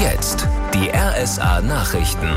jetzt die RSA Nachrichten.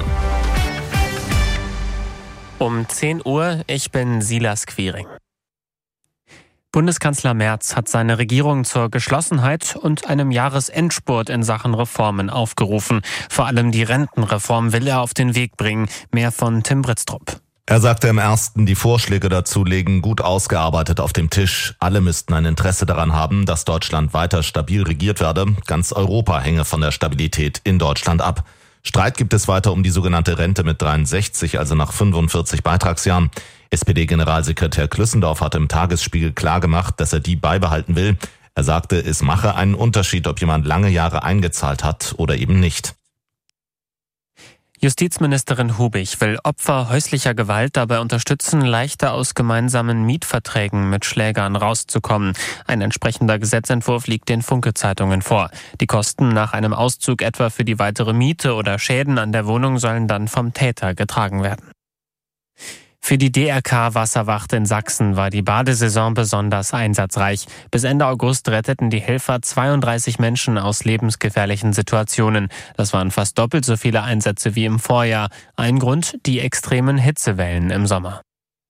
Um 10 Uhr, ich bin Silas Quiring. Bundeskanzler Merz hat seine Regierung zur Geschlossenheit und einem Jahresendspurt in Sachen Reformen aufgerufen. Vor allem die Rentenreform will er auf den Weg bringen. Mehr von Tim Britztrup. Er sagte im ersten, die Vorschläge dazu liegen gut ausgearbeitet auf dem Tisch. Alle müssten ein Interesse daran haben, dass Deutschland weiter stabil regiert werde. Ganz Europa hänge von der Stabilität in Deutschland ab. Streit gibt es weiter um die sogenannte Rente mit 63, also nach 45 Beitragsjahren. SPD-Generalsekretär Klüssendorf hat im Tagesspiegel klargemacht, dass er die beibehalten will. Er sagte, es mache einen Unterschied, ob jemand lange Jahre eingezahlt hat oder eben nicht. Justizministerin Hubig will Opfer häuslicher Gewalt dabei unterstützen, leichter aus gemeinsamen Mietverträgen mit Schlägern rauszukommen. Ein entsprechender Gesetzentwurf liegt den Funke-Zeitungen vor. Die Kosten nach einem Auszug etwa für die weitere Miete oder Schäden an der Wohnung sollen dann vom Täter getragen werden. Für die DRK-Wasserwacht in Sachsen war die Badesaison besonders einsatzreich. Bis Ende August retteten die Helfer 32 Menschen aus lebensgefährlichen Situationen. Das waren fast doppelt so viele Einsätze wie im Vorjahr. Ein Grund, die extremen Hitzewellen im Sommer.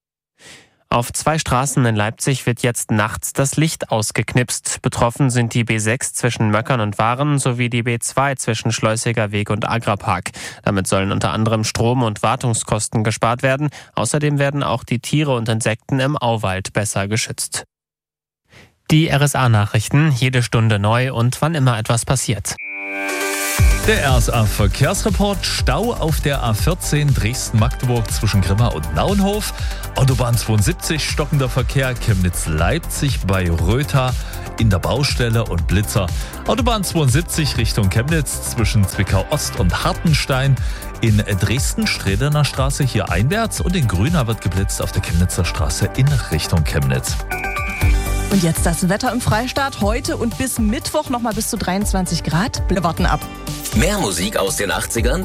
Auf 2 Straßen in Leipzig wird jetzt nachts das Licht ausgeknipst. Betroffen sind die B6 zwischen Möckern und Waren sowie die B2 zwischen Schleusiger Weg und Agrapark. Damit sollen unter anderem Strom- und Wartungskosten gespart werden. Außerdem werden auch die Tiere und Insekten im Auwald besser geschützt. Die RSA-Nachrichten, jede Stunde neu und wann immer etwas passiert. Der RSA-Verkehrsreport: Stau auf der A14 Dresden-Magdeburg zwischen Grimma und Nauenhof. Autobahn 72, stockender Verkehr Chemnitz-Leipzig bei Rötha in der Baustelle und Blitzer. Autobahn 72 Richtung Chemnitz zwischen Zwickau-Ost und Hartenstein. In Dresden Strädener Straße hier einwärts und in Grüna wird geblitzt auf der Chemnitzer Straße in Richtung Chemnitz. Und jetzt das Wetter im Freistaat. Heute und bis Mittwoch nochmal bis zu 23 Grad. Wir warten ab. Mehr Musik aus den 80ern